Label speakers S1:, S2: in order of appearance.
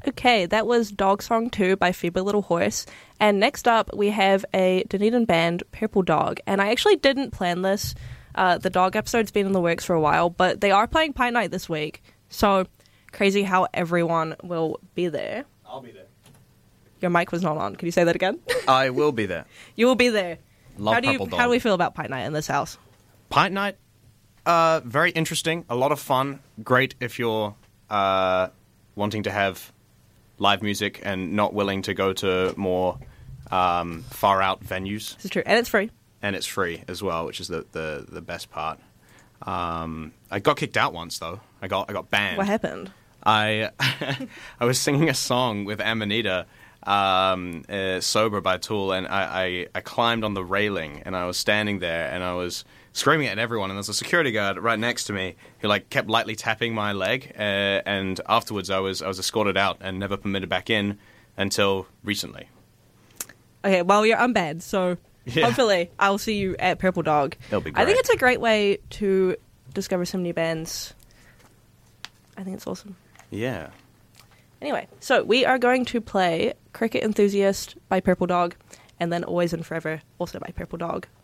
S1: Okay, that was Dog Song 2 by Feeble Little Horse. And next up, we have a Dunedin band, Purple Dog. And I actually didn't plan this. The dog episode's been in the works for a while, but they are playing Pint Night this week. So, crazy how everyone will be there.
S2: I'll be there.
S1: Your mic was not on. Can you say that again?
S2: I will be there.
S1: You will be there.
S2: Love Purple Dog.
S1: How do we feel about Pint Night in this house?
S2: Pint Night, very interesting. A lot of fun. Great if you're wanting to have live music and not willing to go to more far-out venues.
S1: This is true. And it's free.
S2: And it's free as well, which is the best part. I got kicked out once, though. I got banned.
S1: What happened?
S2: I was singing a song with Amanita, Sober by Tool, and I climbed on the railing, and I was standing there, and I was screaming at everyone, and there's a security guard right next to me who kept lightly tapping my leg, and afterwards I was escorted out and never permitted back in until recently.
S1: Okay, well, you're unbanned, so
S2: yeah.
S1: Hopefully I'll see you at Purple Dog.
S2: It'll be great.
S1: I think it's a great way to discover some new bands. I think it's awesome.
S2: Yeah.
S1: Anyway, so we are going to play Cricket Enthusiast by Purple Dog, and then Always and Forever, also by Purple Dog.